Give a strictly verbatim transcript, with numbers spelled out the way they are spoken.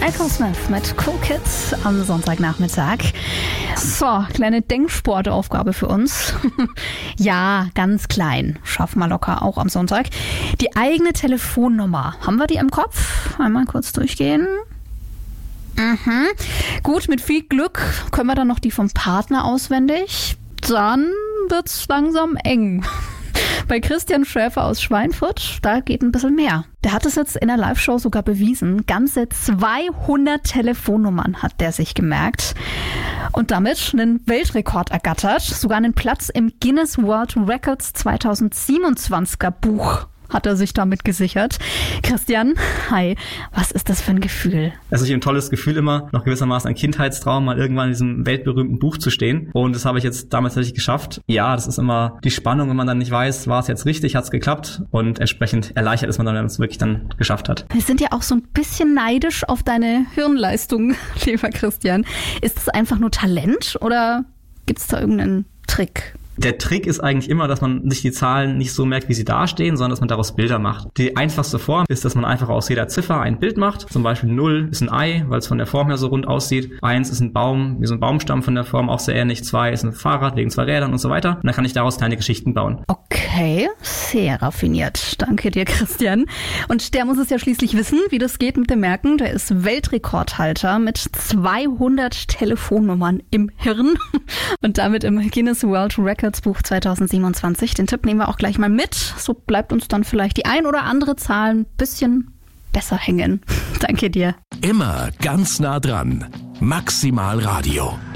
Echo Smith mit Cool Kids am Sonntagnachmittag. So, kleine Denksportaufgabe für uns. Ja, ganz klein. Schaffen wir locker auch am Sonntag. Die eigene Telefonnummer. Haben wir die im Kopf? Einmal kurz durchgehen. Mhm. Gut, mit viel Glück können wir dann noch die vom Partner auswendig. Dann wird's langsam eng. Bei Christian Schäfer aus Schweinfurt, da geht ein bisschen mehr. Der hat es jetzt in der Live-Show sogar bewiesen. Ganze zweihundert Telefonnummern hat der sich gemerkt und damit einen Weltrekord ergattert. Sogar einen Platz im Guinness World Records zweitausendsiebenundzwanziger Buch hat er sich damit gesichert. Christian, hi, was ist das für ein Gefühl? Es ist ein tolles Gefühl immer, noch gewissermaßen ein Kindheitstraum, mal irgendwann in diesem weltberühmten Buch zu stehen. Und das habe ich jetzt damals tatsächlich geschafft. Ja, das ist immer die Spannung, wenn man dann nicht weiß, war es jetzt richtig, hat es geklappt. Und entsprechend erleichtert ist man dann, wenn man es wirklich dann geschafft hat. Wir sind ja auch so ein bisschen neidisch auf deine Hirnleistung, lieber Christian. Ist das einfach nur Talent oder gibt es da irgendeinen Trick? Der Trick ist eigentlich immer, dass man sich die Zahlen nicht so merkt, wie sie dastehen, sondern dass man daraus Bilder macht. Die einfachste Form ist, dass man einfach aus jeder Ziffer ein Bild macht. Zum Beispiel null ist ein Ei, weil es von der Form her so rund aussieht. eins ist ein Baum, wie so ein Baumstamm von der Form, auch sehr ähnlich. zwei ist ein Fahrrad, wegen zwei Rädern und so weiter. Und dann kann ich daraus kleine Geschichten bauen. Okay, sehr raffiniert. Danke dir, Christian. Und der muss es ja schließlich wissen, wie das geht mit dem Merken. Der ist Weltrekordhalter mit zweihundert Telefonnummern im Hirn und damit im Guinness World Records Buch zweitausendsiebenundzwanzig. Den Tipp nehmen wir auch gleich mal mit. So bleibt uns dann vielleicht die ein oder andere Zahl ein bisschen besser hängen. Danke dir. Immer ganz nah dran. Maximal Radio.